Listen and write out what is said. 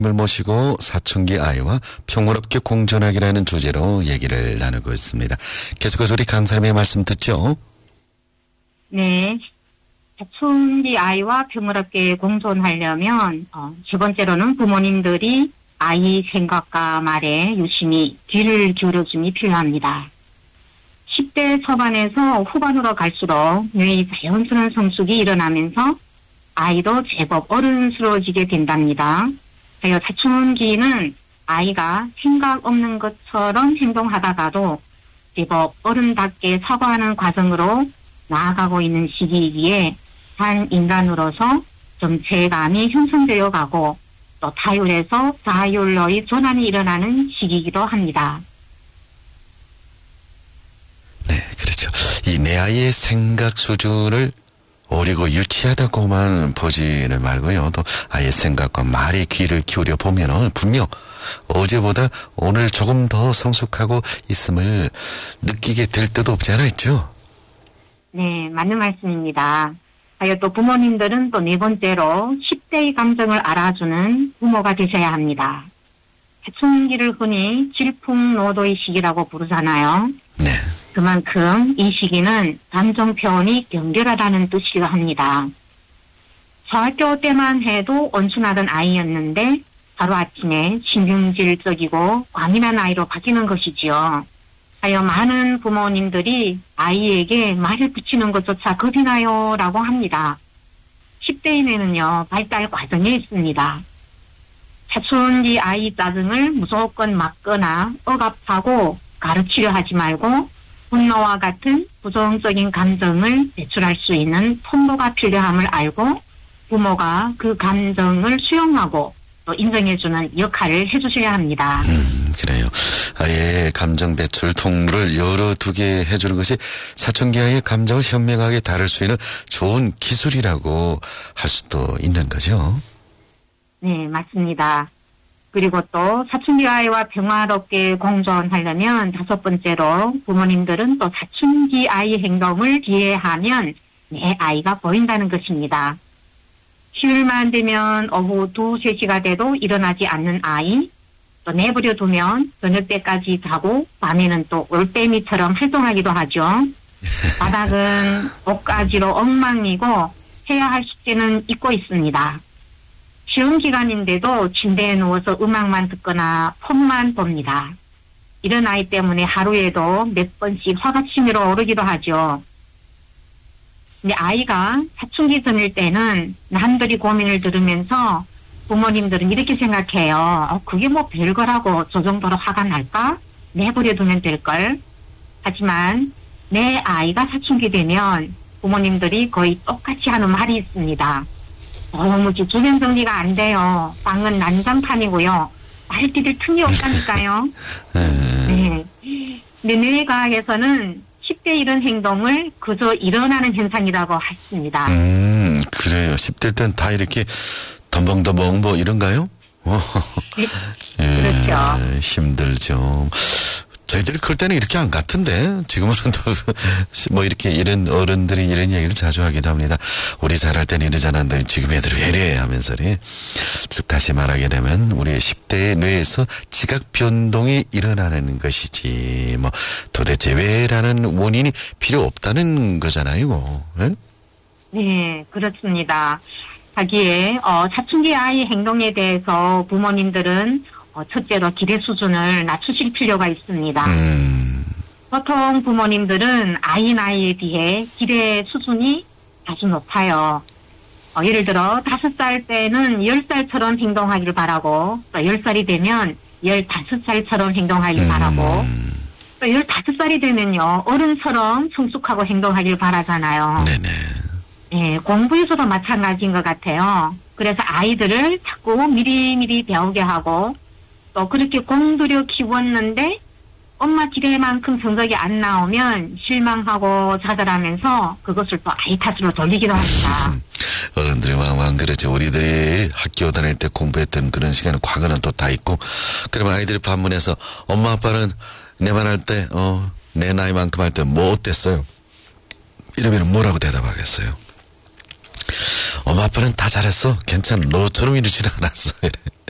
을 모시고 사춘기 아이와 평화롭게 공존하기라는 주제로 얘기를 나누고 있습니다. 계속해서 우리 강사님의 말씀 듣죠? 네. 사춘기 아이와 평화롭게 공존하려면 첫 번째로는 부모님들이 아이 생각과 말에 유심히 귀를 기울여줌이 필요합니다. 10대 초반에서 후반으로 갈수록 뇌의 자연스러운 성숙이 일어나면서 아이도 제법 어른스러워지게 된답니다. 하여 사춘기는 아이가 생각 없는 것처럼 행동하다가도 제법 어른답게 사고하는 과정으로 나아가고 있는 시기이기에 한 인간으로서 정체감이 형성되어 가고 또 타율에서 자율로의 전환이 일어나는 시기이기도 합니다. 네, 그렇죠. 이 내 아이의 생각 수준을 어리고 유치하다고만 보지는 말고요. 또 아이의 생각과 말에 귀를 기울여 보면은 분명 어제보다 오늘 조금 더 성숙하고 있음을 느끼게 될 때도 없지 않아 있죠? 네, 맞는 말씀입니다. 하여 또 부모님들은 또 네 번째로 10대의 감정을 알아주는 부모가 되셔야 합니다. 사춘기를 흔히 질풍노도의 시기라고 부르잖아요. 네. 그만큼 이 시기는 감정 표현이 격렬하다는 뜻이기도 합니다. 중학교 때만 해도 온순하던 아이였는데 하루아침에 신경질적이고 과민한 아이로 바뀌는 것이지요. 하여 많은 부모님들이 아이에게 말을 붙이는 것조차 겁이 나요 라고 합니다. 10대인에는요 발달 과정이 있습니다. 사춘기 아이 짜증을 무조건 막거나 억압하고 가르치려 하지 말고 분노와 같은 부정적인 감정을 배출할 수 있는 통로가 필요함을 알고 부모가 그 감정을 수용하고 또 인정해주는 역할을 해주셔야 합니다. 그래요. 아이의 감정 배출 통로를 열어두게 해주는 것이 사춘기 아이의 감정을 현명하게 다룰 수 있는 좋은 기술이라고 할 수도 있는 거죠. 네, 맞습니다. 그리고 또 사춘기 아이와 평화롭게 공존하려면 다섯 번째로 부모님들은 또 사춘기 아이의 행동을 기회하면 내 아이가 보인다는 것입니다. 휴일만 되면 오후 2, 3시가 돼도 일어나지 않는 아이, 또 내버려 두면 저녁 때까지 자고 밤에는 또 올빼미처럼 활동하기도 하죠. 바닥은 옷가지로 엉망이고 해야 할 숙제는 잊고 있습니다. 시험 기간인데도 침대에 누워서 음악만 듣거나 폰만 봅니다. 이런 아이 때문에 하루에도 몇 번씩 화가 치밀어 오르기도 하죠. 근데 아이가 사춘기 전일 때는 남들이 고민을 들으면서 부모님들은 이렇게 생각해요. 그게 뭐 별거라고 저 정도로 화가 날까? 내버려 두면 될걸. 하지만 내 아이가 사춘기 되면 부모님들이 거의 똑같이 하는 말이 있습니다. 도무지 주변 정리가 안 돼요. 방은 난장판이고요. 말띠들 틈이 없다니까요. 네. 근데 뇌과학에서는 10대 이런 행동을 그저 일어나는 현상이라고 했습니다. 그래요. 10대 때는 다 이렇게 덤벙덤벙 뭐 이런가요? 네. 그렇죠. 힘들죠. 저희들이 클 때는 이렇게 안 같은데 지금은 또 뭐 이렇게 이런 어른들이 이런 얘기를 자주 하기도 합니다. 우리 자랄 때는 이러지 않았는데 지금 애들 왜 이래 하면서 즉 다시 말하게 되면 우리 10대의 뇌에서 지각 변동이 일어나는 것이지 뭐 도대체 왜라는 원인이 필요 없다는 거잖아요. 네? 네, 그렇습니다. 하기에 사춘기 아이 행동에 대해서 부모님들은 첫째로 기대 수준을 낮추실 필요가 있습니다. 보통 부모님들은 아이 나이에 비해 기대 수준이 아주 높아요. 예를 들어 5살 때는 10살처럼 행동하길 바라고 또 10살이 되면 15살처럼 행동하길 바라고 또 15살이 되면요 어른처럼 성숙하고 행동하길 바라잖아요. 네네. 네, 공부에서도 마찬가지인 것 같아요. 그래서 아이들을 자꾸 미리미리 배우게 하고 또 그렇게 공들여 키웠는데 엄마 기대만큼 성적이 안 나오면 실망하고 좌절하면서 그것을 또 아이 탓으로 돌리기도 합니다. 어른들이 왕왕 그러죠. 우리들이 학교 다닐 때 공부했던 그런 시간은 과거는 또 다 있고 그러면 아이들이 반문해서 엄마 아빠는 내 말 할 때 내 나이만큼 할 때 뭐 어땠어요? 이러면 뭐라고 대답하겠어요? 엄마 아빠는 다 잘했어. 괜찮아. 너처럼 이러지는 않았어.